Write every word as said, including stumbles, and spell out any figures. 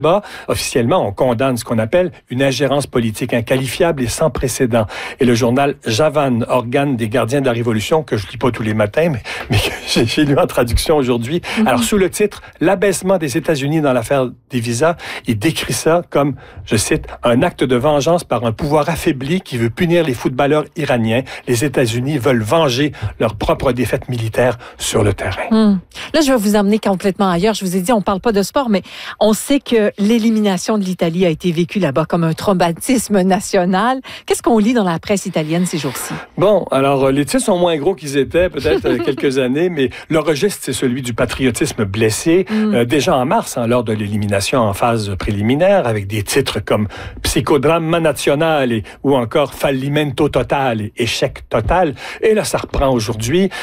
Bah, officiellement, on condamne ce qu'on appelle une ingérence politique inqualifiable et sans précédent. Et le journal Javan, organe des gardiens de la Révolution, que je lis pas tous les matins, mais, mais que j'ai, j'ai lu en traduction aujourd'hui. Mm-hmm. Alors, sous le titre « L'abaissement des États-Unis dans l'affaire des visas », il décrit ça comme, je cite, « un acte de vengeance par un pouvoir affaibli qui veut punir les footballeurs iraniens. Les États-Unis veulent venger leur propre défaite militaire sur le terrain. Mm. » Là, je vais vous emmener complètement ailleurs. Je vous ai dit, on parle pas de sport, mais on sait que l'élimination de l'Italie a été vécue là-bas comme un traumatisme national. Qu'est-ce qu'on lit dans la presse italienne ces jours-ci? Bon, alors, les titres sont moins gros qu'ils étaient, peut-être, euh, quelques années, mais le registre, c'est celui du patriotisme blessé. Mm. Euh, déjà en mars, hein, lors de l'élimination en phase préliminaire, avec des titres comme « Psychodramma nazionale » ou encore « Fallimento total » et « Échec total ». Et là, ça reprend aujourd'hui.